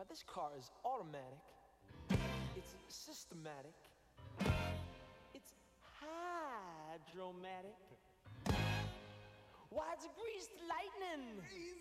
this car is automatic, it's systematic, it's hydromatic. Why, it's greased lightning.